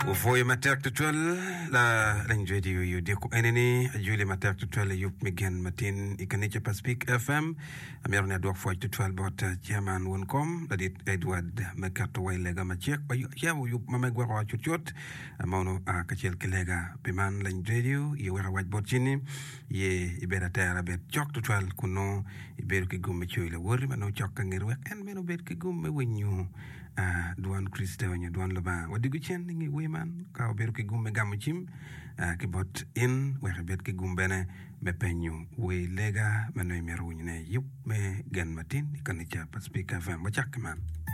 Voi matek tutual la lanjwedi yu diku eneni Julie matek tutual yup migen matin ikanicha Pacific FM amer na dok foi tutual bot chairman wonkom ladit Edward mekato wailega machek ba yawu yup mamegwa wa chutchot amono a kachel kelega biman lanjwedi yu wera waj bot chini ye ibera tera bet chok tutual kuno iberu ki gumme choyle wori mano chok ngirwek en meno bet ki gumme wenyu duan Krista wanya duan loba wadigu chen ngi weman ka oberu ki gumme gamuchim ki bot in we bet ki gumbene me penyu we lega mano meru ne yup me gan matin ikanicha Pacific FM wachak man